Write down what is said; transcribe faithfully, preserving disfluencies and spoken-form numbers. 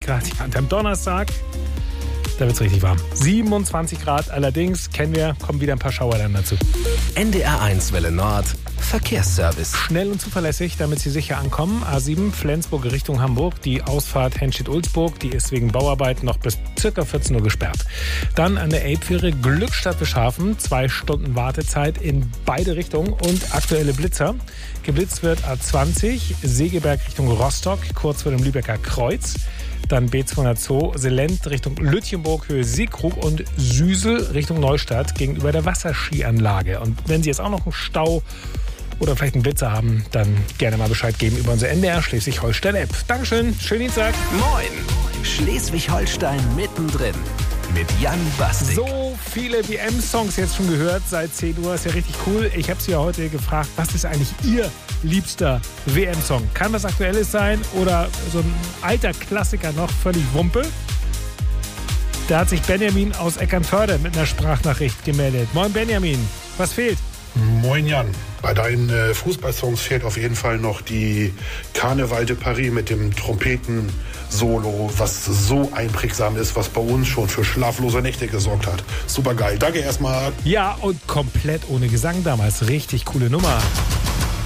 Grad. Ja, und am Donnerstag, da wird es richtig warm. siebenundzwanzig Grad allerdings, kennen wir, kommen wieder ein paar Schauer dann dazu. N D R eins Welle Nord, Verkehrsservice. Schnell und zuverlässig, damit Sie sicher ankommen. A sieben, Flensburg Richtung Hamburg. Die Ausfahrt Henstedt-Ulzburg, die ist wegen Bauarbeiten noch bis ca. vierzehn Uhr gesperrt. Dann an der Elbfähre Glückstadt-Beschafen. Zwei Stunden Wartezeit in beide Richtungen und aktuelle Blitzer. Geblitzt wird A zwanzig, Segeberg Richtung Rostock, kurz vor dem Lübecker Kreuz. Dann B zweihundertzwei, Selent Richtung Lütjenburg, Höhe Siegkrug und Süsel Richtung Neustadt gegenüber der Wasserskianlage. Und wenn Sie jetzt auch noch einen Stau oder vielleicht einen Blitzer haben, dann gerne mal Bescheid geben über unser N D R Schleswig-Holstein-App. Dankeschön, schönen Dienstag. Moin, Schleswig-Holstein mittendrin mit Jan Bastik. So viele W M-Songs jetzt schon gehört seit zehn Uhr, ist ja richtig cool. Ich habe Sie ja heute gefragt, was ist eigentlich Ihr liebster W M-Song? Kann was Aktuelles sein oder so ein alter Klassiker noch, völlig Wumpe? Da hat sich Benjamin aus Eckernförde mit einer Sprachnachricht gemeldet. Moin Benjamin, was fehlt? Moin Jan, bei deinen äh, Fußballsongs fehlt auf jeden Fall noch die Carnaval de Paris mit dem Trompeten-Solo, was so einprägsam ist, was bei uns schon für schlaflose Nächte gesorgt hat. Super geil, danke erstmal. Ja, und komplett ohne Gesang damals, richtig coole Nummer.